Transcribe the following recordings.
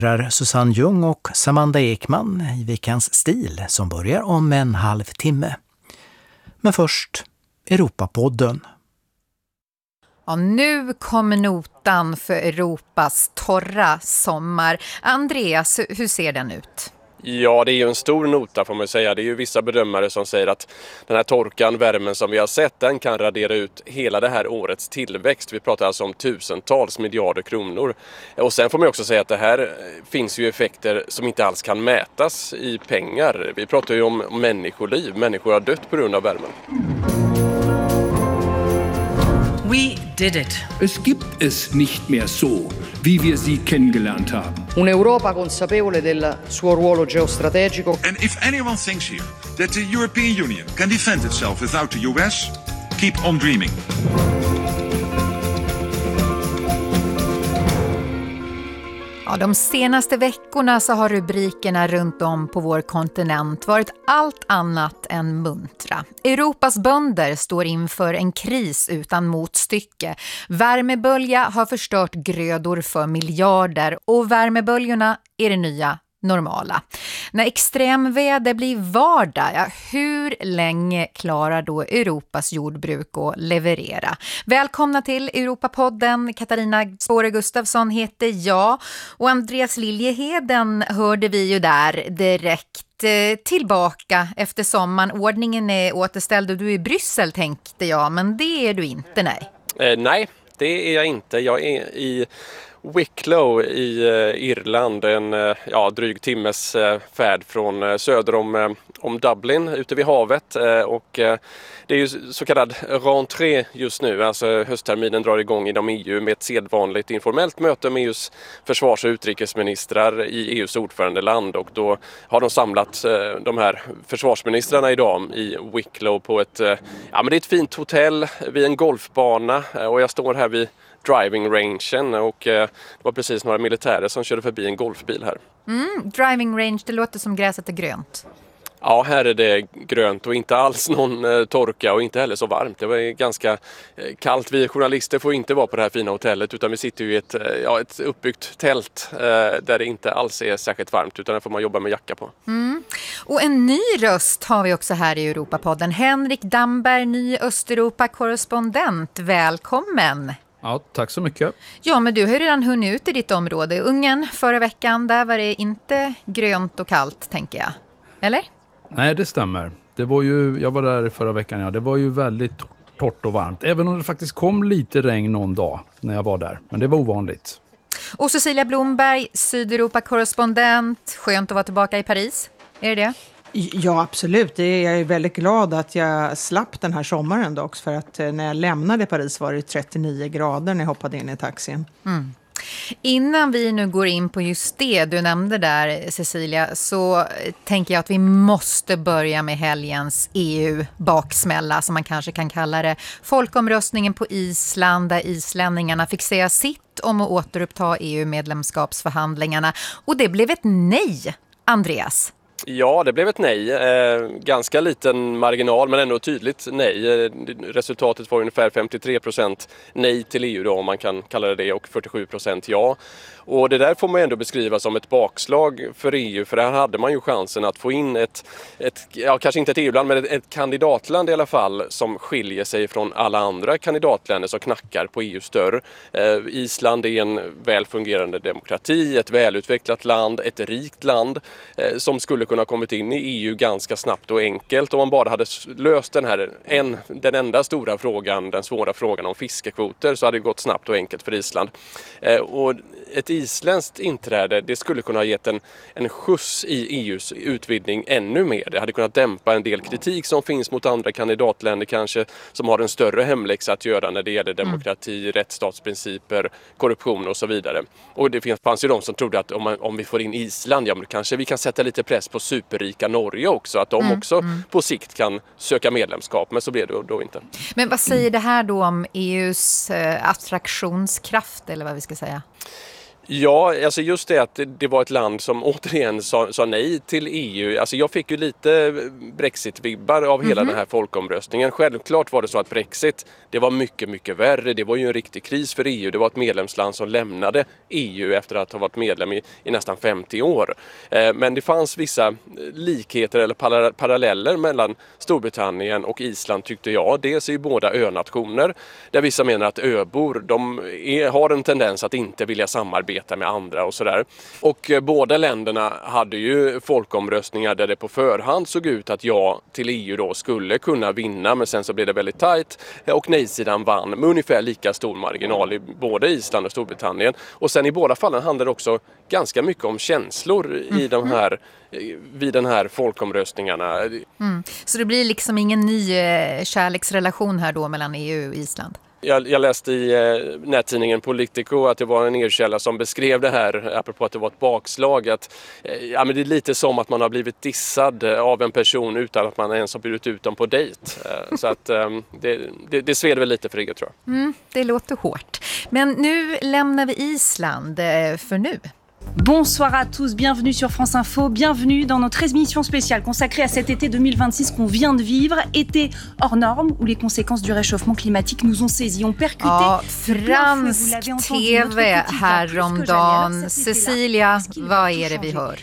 Susanne Ljung och Samanda Ekman i Veckans stil som börjar om en halvtimme. Men först Europapodden. Ja, nu kommer notan för Europas torra sommar. Andreas, hur ser den ut? Ja, det är ju en stor nota får man säga. Det är ju vissa bedömare som säger att den här torkan, värmen som vi har sett, den kan radera ut hela det här årets tillväxt. Vi pratar alltså om tusentals miljarder kronor. Och sen får man också säga att det här finns ju effekter som inte alls kan mätas i pengar. Vi pratar ju om människoliv. Människor har dött på grund av värmen. We did it. Es gibt es nicht mehr so, wie wir sie kennengelernt haben. Un'Europa consapevole del suo ruolo geostrategico. And if anyone thinks here that the European Union can defend itself without the US, keep on dreaming. Ja, de senaste veckorna så har rubrikerna runt om på vår kontinent varit allt annat än muntra. Europas bönder står inför en kris utan motstycke. Värmebölja har förstört grödor för miljarder och värmeböljorna är det nya normala. När extremväder blir vardag, hur länge klarar då Europas jordbruk att leverera? Välkomna till Europapodden. Katarina Spåre Gustafsson heter jag och Andreas Liljeheden hörde vi ju där direkt tillbaka efter sommaren. Ordningen är återställd och du är i Bryssel tänkte jag, men det är du inte, nej. Nej, det är jag inte. Jag är i Wicklow i Irland, en dryg timmes färd från söder om Dublin ute vid havet och det är ju så kallad rentré just nu, alltså höstterminen drar igång inom EU med ett sedvanligt informellt möte med EUs försvars- och utrikesministrar i EUs ordförandeland och då har de samlat de här försvarsministrarna idag i Wicklow på ett, men det är ett fint hotell vid en golfbana och jag står här vid driving rangen och det var precis några militärer som körde förbi en golfbil här. Driving range, det låter som gräset är grönt. Ja, här är det grönt och inte alls någon torka och inte heller så varmt. Det var ganska kallt. Vi journalister får inte vara på det här fina hotellet utan vi sitter ju i ett uppbyggt tält där det inte alls är särskilt varmt utan där får man jobba med jacka på. Och en ny röst har vi också här i Europapodden. Henrik Damberg, ny Östeuropa-korrespondent. Välkommen! Ja, tack så mycket. Ja, men du har redan hunnit ut i ditt område. Ungern förra veckan, där var det inte grönt och kallt, tänker jag. Eller? Nej, det stämmer. Jag var där förra veckan, det var ju väldigt torrt och varmt. Även om det faktiskt kom lite regn någon dag när jag var där. Men det var ovanligt. Och Cecilia Blomberg, Sydeuropa-korrespondent. Skönt att vara tillbaka i Paris. Är det? Ja, absolut. Jag är väldigt glad att jag slapp den här sommaren dock. För att när jag lämnade Paris var det 39 grader när jag hoppade in i taxin. Innan vi nu går in på just det du nämnde där, Cecilia, så tänker jag att vi måste börja med helgens EU-baksmälla, som man kanske kan kalla det. Folkomröstningen på Island, där islänningarna fick säga sitt om att återuppta EU-medlemskapsförhandlingarna. Och det blev ett nej, Andreas. Ja, det blev ett nej. Ganska liten marginal men ändå tydligt nej. Resultatet var ungefär 53% nej till EU då, om man kan kalla det och 47% ja. Och det där får man ändå beskriva som ett bakslag för EU, för här hade man ju chansen att få in ett kanske inte ett EU-land men ett kandidatland i alla fall som skiljer sig från alla andra kandidatländer som knackar på EUs dörr. Island är en väl fungerande demokrati, ett välutvecklat land, ett rikt land som skulle kunna kommit in i EU ganska snabbt och enkelt om man bara hade löst den enda stora frågan, den svåra frågan om fiskekvoter, så hade det gått snabbt och enkelt för Island. Och ett isländskt inträde, det skulle kunna ha gett en skjuts i EUs utvidgning ännu mer. Det hade kunnat dämpa en del kritik som finns mot andra kandidatländer kanske, som har en större hemläxa att göra när det gäller demokrati, rättsstatsprinciper, korruption och så vidare. Och det fanns ju de som trodde att om vi får in Island, ja men kanske vi kan sätta lite press på superrika Norge också, att de också på sikt kan söka medlemskap, men så blev det då inte. Men vad säger det här då om EUs attraktionskraft, eller vad vi ska säga? Ja, alltså just det att det var ett land som återigen sa nej till EU. Alltså jag fick ju lite Brexit-vibbar av hela den här folkomröstningen. Självklart var det så att Brexit, det var mycket, mycket värre. Det var ju en riktig kris för EU. Det var ett medlemsland som lämnade EU efter att ha varit medlem i nästan 50 år. Men det fanns vissa likheter eller paralleller mellan Storbritannien och Island tyckte jag. Dels är ju båda önationer där vissa menar att öbor, har en tendens att inte vilja samarbeta med andra och sådär. Och båda länderna hade ju folkomröstningar där det på förhand såg ut att ja till EU då skulle kunna vinna, men sen så blev det väldigt tajt och nej-sidan vann med ungefär lika stor marginal i både Island och Storbritannien. Och sen i båda fallen handlar det också ganska mycket om känslor vid den här folkomröstningarna. Så det blir liksom ingen ny kärleksrelation här då mellan EU och Island? Jag läste i nättidningen Politico att det var en erkälla som beskrev det här, apropå att det var ett bakslag, att men det är lite som att man har blivit dissad av en person utan att man ens har bjudit ut dem på dejt. Så att det sved väl lite för Rigge, tror jag. Det låter hårt. Men nu lämnar vi Island för nu. Bonsoir à tous, bienvenue sur France Info, bienvenue dans notre émission spéciale consacrée à cet été 2026 qu'on vient de vivre, été hors norme où les conséquences du réchauffement climatique nous ont saisis, ont percuté. Ja, fransk TV häromdagen. Cecilia, vad är det vi hör?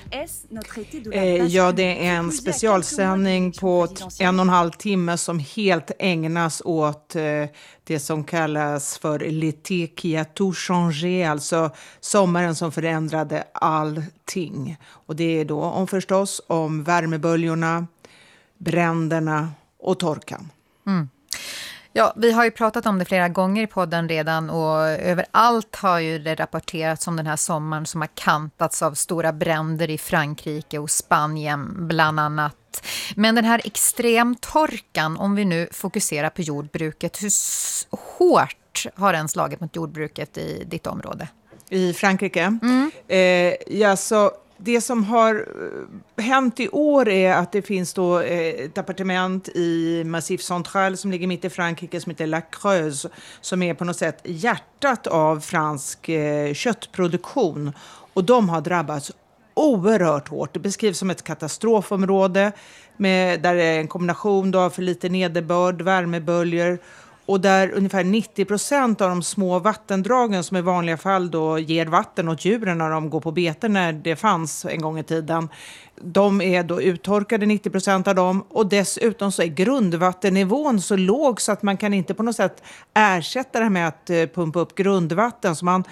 Ja, det är en specialsändning på 1,5 timme som helt ägnas åt det som kallas för l'été qui a tout changé, alltså sommaren som förändrade allting. Och det är då förstås om värmeböljorna, bränderna och torkan. Ja, vi har ju pratat om det flera gånger i podden redan och överallt har ju det rapporterats om den här sommaren som har kantats av stora bränder i Frankrike och Spanien bland annat. Men den här extremtorkan, om vi nu fokuserar på jordbruket, hur hårt har den slagit mot jordbruket i ditt område? I Frankrike? Ja, så det som har hänt i år är att det finns då ett departement i Massif Central som ligger mitt i Frankrike som heter La Creuse, som är på något sätt hjärtat av fransk köttproduktion. Och de har drabbats oerhört hårt. Det beskrivs som ett katastrofområde där det är en kombination då av för lite nederbörd, värmeböljor, och där ungefär 90% av de små vattendragen som i vanliga fall då ger vatten åt djuren när de går på bete när det fanns en gång i tiden, de är då uttorkade 90% av dem, och dessutom så är grundvattennivån så låg så att man kan inte på något sätt ersätta det med att pumpa upp grundvatten, så man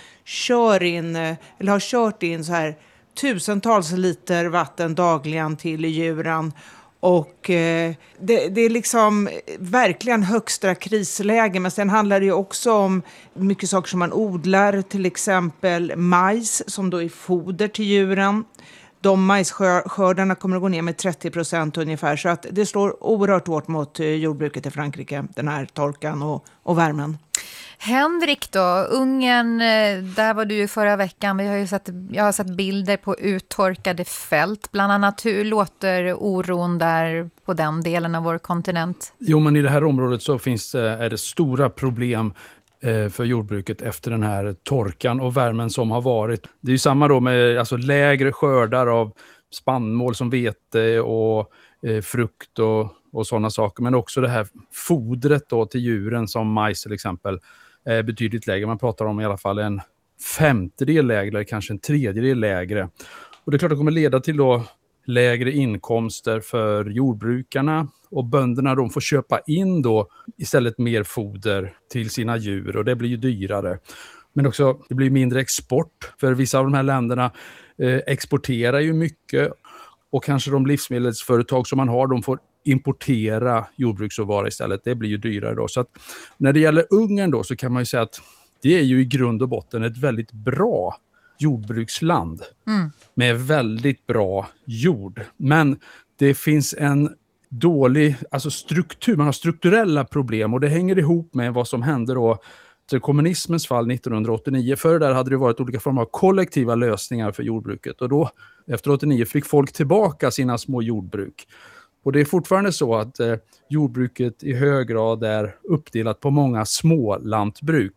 har kört in så här tusentals liter vatten dagligen till djuren. Och det är liksom verkligen högsta krisläge. Men sen handlar det ju också om mycket saker som man odlar. Till exempel majs som då är foder till djuren. De majsskördarna kommer att gå ner med 30% ungefär. Så att det slår oerhört hårt mot jordbruket i Frankrike, den här torkan och värmen. Henrik då, Ungern, där var du ju förra veckan. Jag har sett bilder på uttorkade fält. Bland annat, hur låter oron där på den delen av vår kontinent? Jo, men i det här området så är det stora problem för jordbruket efter den här torkan och värmen som har varit. Det är ju samma då med lägre skördar av spannmål som vete och frukt och sådana saker. Men också det här fodret då till djuren som majs till exempel är betydligt lägre. Man pratar om i alla fall en 1/5 lägre, kanske en 1/3 lägre. Och det är klart att det kommer leda till då lägre inkomster för jordbrukarna, och bönderna de får köpa in då istället mer foder till sina djur, och det blir ju dyrare. Men också det blir mindre export, för vissa av de här länderna exporterar ju mycket, och kanske de livsmedelsföretag som man har, de får importera jordbruksråvaror istället. Det blir ju dyrare då. Så att när det gäller Ungern då, så kan man ju säga att det är ju i grund och botten ett väldigt bra jordbruksland med väldigt bra jord. Men det finns en dålig struktur, man har strukturella problem, och det hänger ihop med vad som hände då till kommunismens fall 1989. För där hade det varit olika former av kollektiva lösningar för jordbruket, och då efter 89 fick folk tillbaka sina små jordbruk. Och det är fortfarande så att jordbruket i hög grad är uppdelat på många små lantbruk.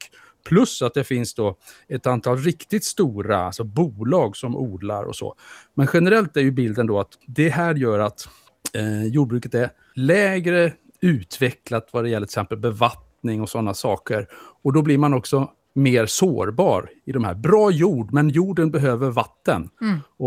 Plus att det finns då ett antal riktigt stora alltså bolag som odlar och så. Men generellt är ju bilden då att det här gör att jordbruket är lägre utvecklat vad det gäller till exempel bevattning och sådana saker. Och då blir man också mer sårbar i de här. Bra jord, men jorden behöver vatten.